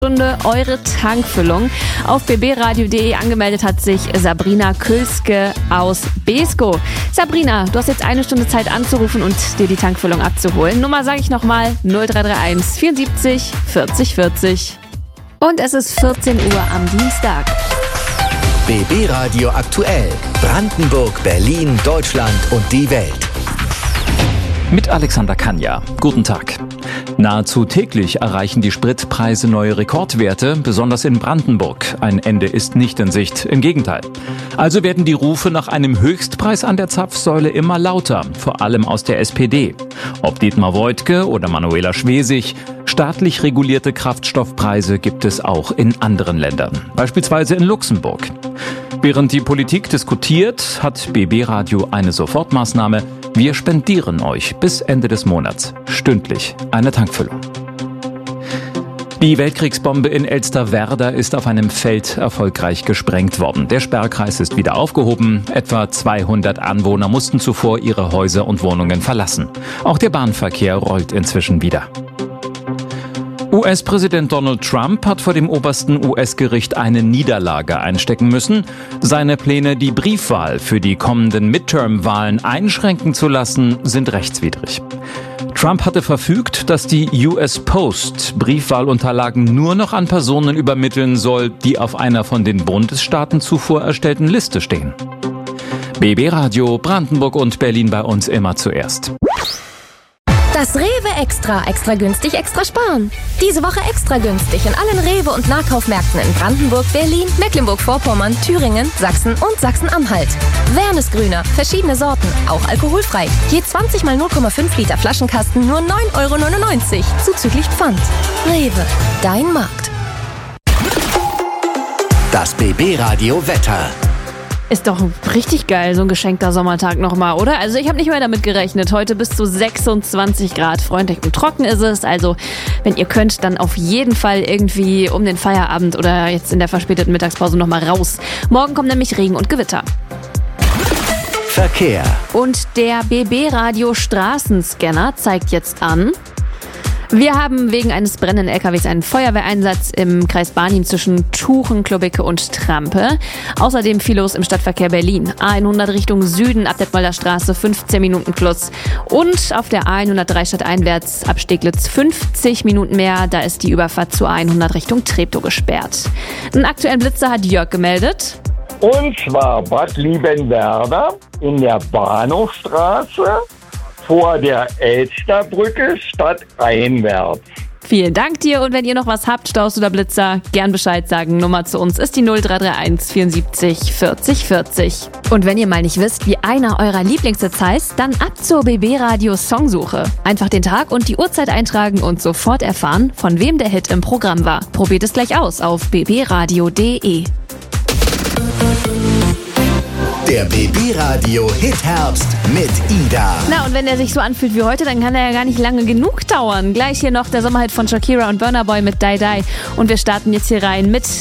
Stunde eure Tankfüllung. Auf bbradio.de angemeldet hat sich Sabrina Külske aus Beeskow. Sabrina, du hast jetzt 1 Stunde Zeit anzurufen und dir die Tankfüllung abzuholen. Nummer sage ich nochmal, 0331 74 40 40. Und es ist 14 Uhr am Dienstag. BB Radio aktuell. Brandenburg, Berlin, Deutschland und die Welt. Mit Alexander Kanja. Guten Tag. Nahezu täglich erreichen die Spritpreise neue Rekordwerte, besonders in Brandenburg. Ein Ende ist nicht in Sicht, im Gegenteil. Also werden die Rufe nach einem Höchstpreis an der Zapfsäule immer lauter, vor allem aus der SPD. Ob Dietmar Woidke oder Manuela Schwesig, staatlich regulierte Kraftstoffpreise gibt es auch in anderen Ländern, beispielsweise in Luxemburg. Während die Politik diskutiert, hat BB Radio eine Sofortmaßnahme. Wir spendieren euch bis Ende des Monats stündlich eine Tankfüllung. Die Weltkriegsbombe in Elsterwerda ist auf einem Feld erfolgreich gesprengt worden. Der Sperrkreis ist wieder aufgehoben. Etwa 200 Anwohner mussten zuvor ihre Häuser und Wohnungen verlassen. Auch der Bahnverkehr rollt inzwischen wieder. US-Präsident Donald Trump hat vor dem obersten US-Gericht eine Niederlage einstecken müssen. Seine Pläne, die Briefwahl für die kommenden Midterm-Wahlen einschränken zu lassen, sind rechtswidrig. Trump hatte verfügt, dass die US Post Briefwahlunterlagen nur noch an Personen übermitteln soll, die auf einer von den Bundesstaaten zuvor erstellten Liste stehen. BB Radio, Brandenburg und Berlin bei uns immer zuerst. Das Rewe Extra. Extra günstig, extra sparen. Diese Woche extra günstig in allen Rewe- und Nahkaufmärkten in Brandenburg, Berlin, Mecklenburg-Vorpommern, Thüringen, Sachsen und Sachsen-Anhalt. Wernesgrüner, verschiedene Sorten, auch alkoholfrei. Je 20 mal 0,5 Liter Flaschenkasten nur 9,99 € zuzüglich Pfand. Rewe, dein Markt. Das BB Radio Wetter. Ist doch richtig geil, so ein geschenkter Sommertag nochmal, oder? Also ich habe nicht mehr damit gerechnet. Heute bis zu 26 Grad. Freundlich und trocken ist es. Also wenn ihr könnt, dann auf jeden Fall irgendwie um den Feierabend oder jetzt in der verspäteten Mittagspause nochmal raus. Morgen kommen nämlich Regen und Gewitter. Verkehr. Und der BB-Radio Straßenscanner zeigt jetzt an: Wir haben wegen eines brennenden LKWs einen Feuerwehreinsatz im Kreis Barnim zwischen Tuchen, Klobbecke und Trampe. Außerdem viel los im Stadtverkehr Berlin. A100 Richtung Süden ab Detmolder Straße 15 Minuten plus. Und auf der A103 stadteinwärts ab Steglitz 50 Minuten mehr. Da ist die Überfahrt zur A100 Richtung Treptow gesperrt. Einen aktuellen Blitzer hat Jörg gemeldet. Und zwar Bad Liebenwerda in der Bahnhofstraße vor der Elsterbrücke stadteinwärts. Vielen Dank dir, und wenn ihr noch was habt, Staus oder Blitzer, gern Bescheid sagen. Nummer zu uns ist die 0331 74 40 40. Und wenn ihr mal nicht wisst, wie einer eurer Lieblingshits heißt, dann ab zur BB Radio Songsuche. Einfach den Tag und die Uhrzeit eintragen und sofort erfahren, von wem der Hit im Programm war. Probiert es gleich aus auf bbradio.de. Der BB Radio Hitherbst mit Ida. Na, und wenn der sich so anfühlt wie heute, dann kann er ja gar nicht lange genug dauern. Gleich hier noch der Sommerhit von Shakira und Burna Boy mit Die Die. Und wir starten jetzt hier rein mit